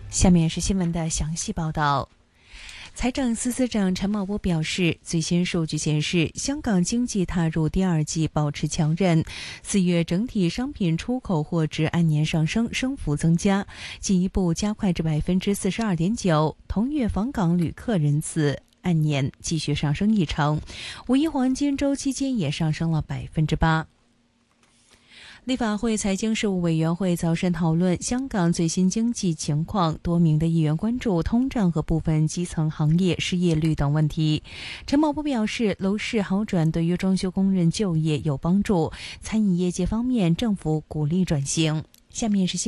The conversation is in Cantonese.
下面是新闻的详细报道。财政司司长陈茂波表示，最新数据显示，香港经济踏入第二季保持强韧，4月整体商品出口货值按年上升，升幅增加，进一步加快至 42.9%， 同月访港旅客人次按年继续上升1成，五一黄金周期间也上升了 8%。立法会财经事务委员会早晨讨论香港最新经济情况，多名的议员关注通胀和部分基层行业失业率等问题。陈茂波表示，楼市好转对于装修工人就业有帮助，餐饮业界方面政府鼓励转型。下面是